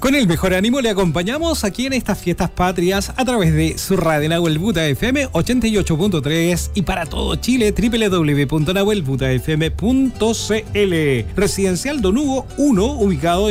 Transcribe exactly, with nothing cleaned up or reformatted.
Con el mejor ánimo le acompañamos aquí en estas fiestas patrias a través de su radio Nahuel Buta F M ochenta y ocho punto tres y para todo Chile doble u doble u doble u punto nahuel buta f m punto c l. Residencial Don Hugo uno, ubicado